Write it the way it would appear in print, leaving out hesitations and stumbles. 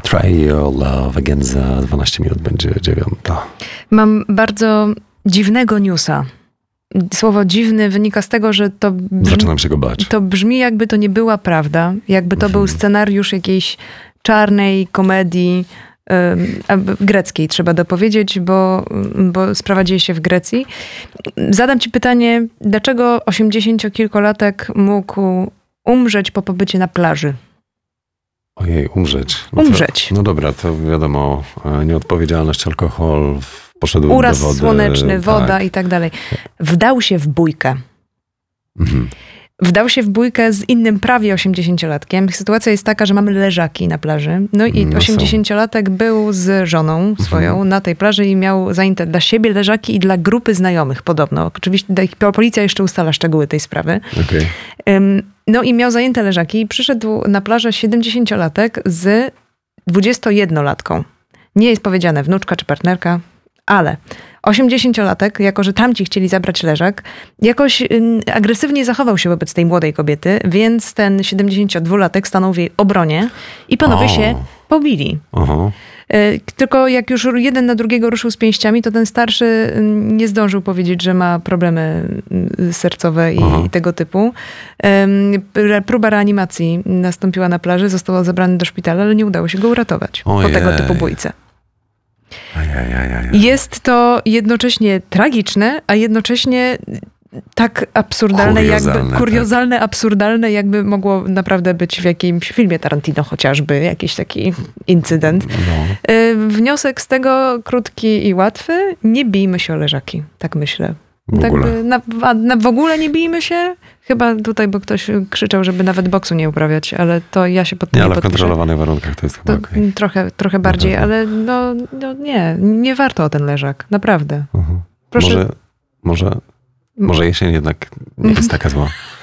Try Your Love Again za 12 minut będzie 9. Mam bardzo dziwnego newsa. Słowo dziwny wynika z tego, że to Zaczynam się go bać. To brzmi, jakby to nie była prawda. Jakby to był scenariusz jakiejś czarnej komedii greckiej, trzeba dopowiedzieć, bo sprawa dzieje się w Grecji. Zadam ci pytanie, dlaczego 80-kilkolatek mógł umrzeć po pobycie na plaży? Ojej, umrzeć. Umrzeć. No dobra, to wiadomo, nieodpowiedzialność, alkohol, poszedł Uraz do wody. słoneczny, woda i tak dalej. Wdał się w bójkę. Wdał się w bójkę z innym prawie 80-latkiem. Sytuacja jest taka, że mamy leżaki na plaży. No i 80-latek był z żoną swoją na tej plaży i miał zajęte dla siebie leżaki i dla grupy znajomych podobno. Oczywiście policja jeszcze ustala szczegóły tej sprawy. Okay. No i miał zajęte leżaki i przyszedł na plażę 70-latek z 21-latką. Nie jest powiedziane wnuczka czy partnerka, ale 80-latek, jako że tamci chcieli zabrać leżak, jakoś agresywnie zachował się wobec tej młodej kobiety, więc ten 72-latek stanął w jej obronie i panowie się pobili. Tylko jak już jeden na drugiego ruszył z pięściami, to ten starszy nie zdążył powiedzieć, że ma problemy sercowe i tego typu. Próba reanimacji nastąpiła na plaży, został zabrany do szpitala, ale nie udało się go uratować po tego typu bójce. Jest to jednocześnie tragiczne, a jednocześnie tak absurdalne, kuriozalne, absurdalne, jakby mogło naprawdę być w jakimś filmie Tarantino chociażby, jakiś taki incydent. Wniosek z tego krótki i łatwy. Nie bijmy się o leżaki, tak myślę. W ogóle nie bijmy się? Chyba tutaj, bo ktoś krzyczał, żeby nawet boksu nie uprawiać, ale to ja się pod tym nie podpiszę. Ale w kontrolowanych warunkach to jest chyba okej. Trochę bardziej, ale nie warto o ten leżak. Naprawdę. Proszę. Może jesień jednak nie jest taka zła.